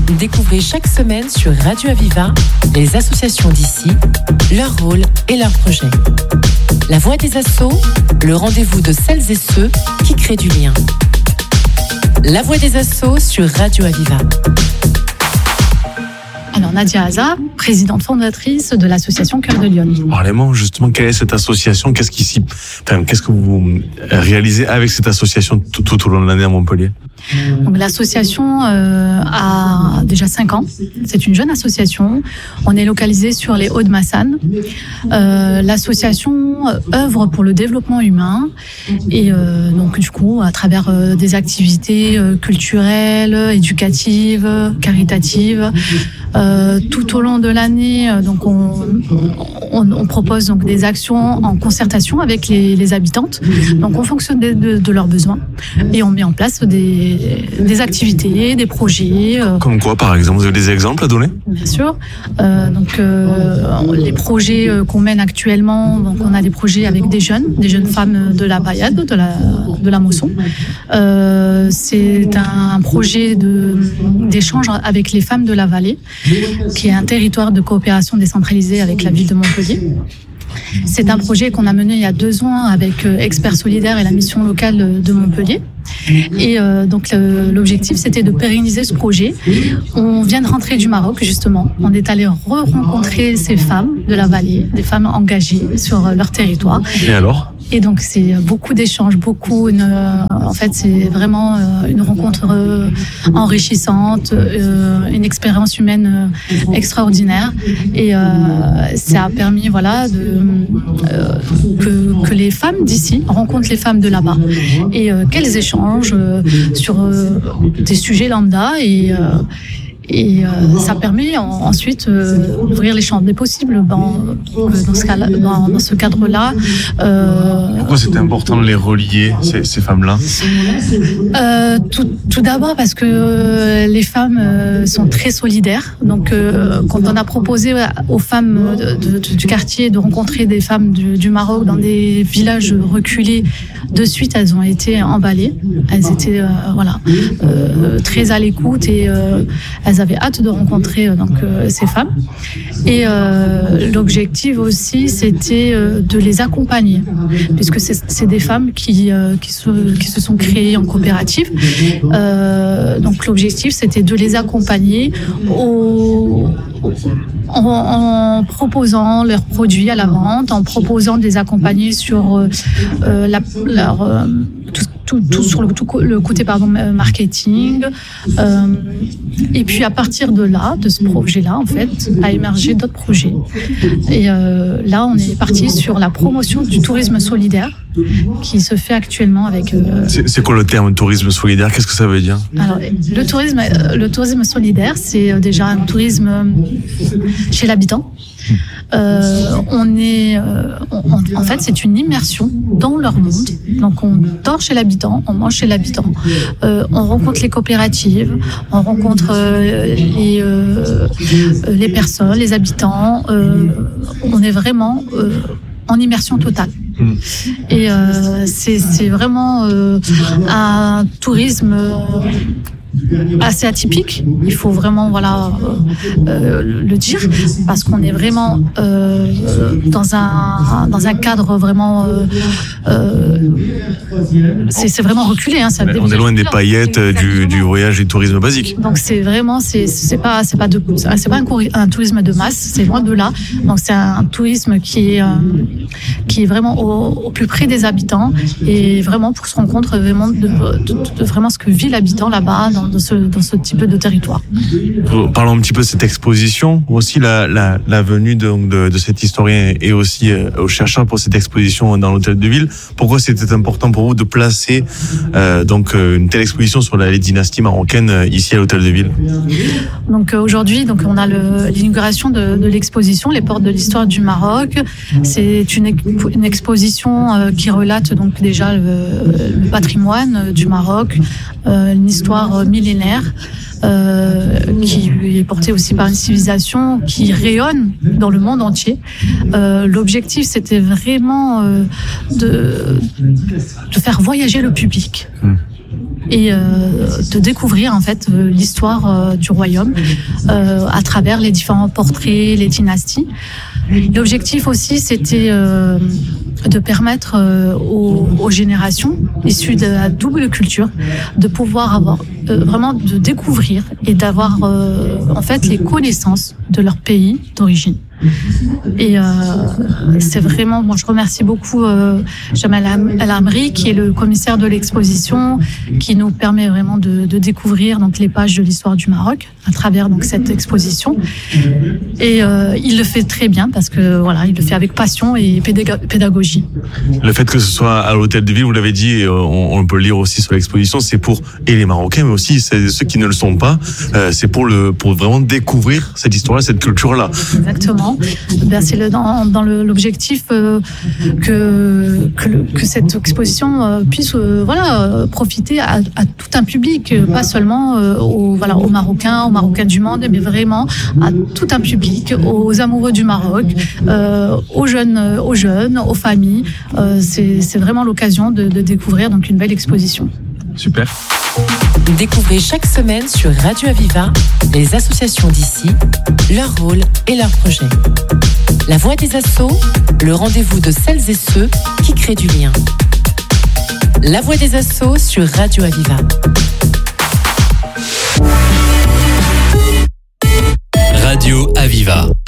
Découvrez chaque semaine sur Radio Aviva les associations d'ici, leur rôle et leurs projets. La Voix des Assos, le rendez-vous de celles et ceux qui créent du lien. La Voix des Assos sur Radio Aviva. Alors Nadia Haza, présidente fondatrice de l'association Cœur de Lyon. Parlez-moi justement, quelle est cette association ? Qu'est-ce que vous réalisez avec cette association tout au long de l'année à Montpellier ? Donc, l'association a déjà 5 ans. C'est une jeune association. On est localisé sur les Hauts-de-Massanes. L'association œuvre pour le développement humain et donc du coup à travers des activités culturelles, éducatives, caritatives. Tout au long de l'année, donc on propose donc des actions en concertation avec les habitantes. Donc on fonctionne de leurs besoins et on met en place des activités, des projets. Comme quoi, par exemple, vous avez des exemples à donner ? Bien sûr. Les projets qu'on mène actuellement, donc on a des projets avec des jeunes femmes de la Bayade, de la Mosson. C'est un projet d'échange avec les femmes de la vallée, qui est un territoire de coopération décentralisée avec la ville de Montpellier. C'est un projet qu'on a mené il y a 2 ans avec Experts Solidaires et la mission locale de Montpellier. Et donc l'objectif, c'était de pérenniser ce projet. On vient de rentrer du Maroc, justement. On est allé rencontrer ces femmes de la vallée, des femmes engagées sur leur territoire. Et alors ? Et donc c'est beaucoup d'échanges, en fait c'est vraiment une rencontre enrichissante, une expérience humaine extraordinaire, et ça a permis que les femmes d'ici rencontrent les femmes de là-bas et qu'elles échangent sur des sujets lambda et ça permet ensuite d'ouvrir les champs des possibles dans ce cadre-là. Pourquoi c'était important de les relier, ces femmes-là ? Tout d'abord parce que les femmes sont très solidaires. Donc quand on a proposé aux femmes du quartier de rencontrer des femmes du Maroc dans des villages reculés, de suite elles ont été emballées. Elles étaient très à l'écoute et elles avaient hâte de rencontrer ces femmes. Et l'objectif aussi, c'était de les accompagner, puisque c'est des femmes qui se sont créées en coopérative. Donc l'objectif, c'était de les accompagner en proposant leurs produits à la vente, en proposant de les accompagner sur tout sur le côté marketing, et puis à partir de ce projet-là, en fait, a émergé d'autres projets. Et là, on est parti sur la promotion du tourisme solidaire qui se fait actuellement avec. C'est quoi le terme tourisme solidaire ? Qu'est-ce que ça veut dire ? Alors, le tourisme solidaire, c'est déjà un tourisme chez l'habitant. En fait, c'est une immersion dans leur monde. Donc, on dort chez l'habitant, on mange chez l'habitant, on rencontre les coopératives, on rencontre les personnes, les habitants. On est vraiment en immersion totale. Et c'est vraiment un tourisme assez atypique, il faut vraiment le dire, parce qu'on est vraiment dans un cadre vraiment c'est vraiment reculé, hein, on est loin des paillettes du voyage du tourisme basique. Donc c'est vraiment c'est pas un tourisme de masse, c'est loin de là. Donc c'est un tourisme qui est vraiment au plus près des habitants et vraiment pour se rendre compte vraiment de vraiment ce que vit l'habitant là-bas dans ce type de territoire. Parlons un petit peu de cette exposition, aussi la venue de cet historien et aussi aux chercheurs pour cette exposition dans l'hôtel de ville. Pourquoi c'était important pour vous de placer une telle exposition sur la dynastie marocaine ici à l'hôtel de ville? Donc aujourd'hui, on a l'inauguration de l'exposition Les Portes de l'Histoire du Maroc. C'est une exposition qui relate donc déjà le patrimoine du Maroc, une histoire millénaire qui est portée aussi par une civilisation qui rayonne dans le monde entier. L'objectif, c'était vraiment de faire voyager le public. et de découvrir en fait l'histoire du royaume à travers les différents portraits, les dynasties. L'objectif aussi, c'était de permettre aux générations issues de la double culture de pouvoir avoir vraiment de découvrir et d'avoir en fait les connaissances de leur pays d'origine. Et c'est vraiment, moi je remercie beaucoup Jamal El Amri qui est le commissaire de l'exposition, qui nous permet vraiment de découvrir donc les pages de l'histoire du Maroc à travers donc cette exposition. Et il le fait très bien parce que voilà, il le fait avec passion et pédagogie. Le fait que ce soit à l'hôtel de ville, vous l'avez dit, on peut le lire aussi sur l'exposition, c'est pour et les Marocains, mais aussi ceux qui ne le sont pas. C'est pour vraiment découvrir cette histoire-là, cette culture-là. Exactement. Ben, c'est dans l'objectif que cette exposition puisse profiter à tout un public, pas seulement aux Marocains du monde, mais vraiment à tout un public, aux amoureux du Maroc, aux jeunes, aux familles. C'est vraiment l'occasion de découvrir donc une belle exposition. Super. Découvrez chaque semaine sur Radio Aviva les associations d'ici, leur rôle et leurs projets. La voix des assos, le rendez-vous de celles et ceux qui créent du lien. La voix des assos sur Radio Aviva. Radio Aviva.